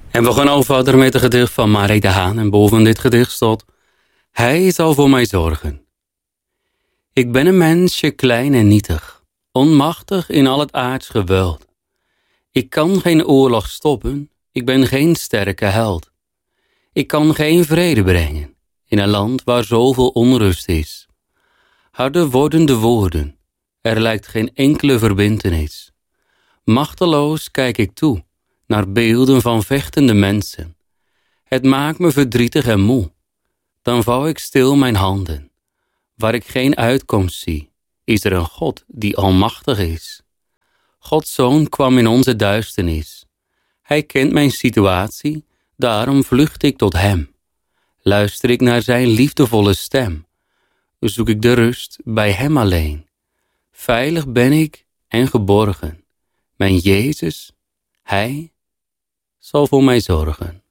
En we gaan verder met het gedicht van Marek de Haan. En boven dit gedicht staat: Hij zal voor mij zorgen. Ik ben een mensje klein en nietig, onmachtig in al het aards geweld. Ik kan geen oorlog stoppen, ik ben geen sterke held. Ik kan geen vrede brengen in een land waar zoveel onrust is. Harder worden de woorden, er lijkt geen enkele verbintenis. Machteloos kijk ik toe naar beelden van vechtende mensen. Het maakt me verdrietig en moe. Dan vouw ik stil mijn handen. Waar ik geen uitkomst zie, is er een God die almachtig is. Gods Zoon kwam in onze duisternis. Hij kent mijn situatie, daarom vlucht ik tot hem. Luister ik naar zijn liefdevolle stem, zoek ik de rust bij hem alleen. Veilig ben ik en geborgen. Mijn Jezus, Hij zal voor mij zorgen.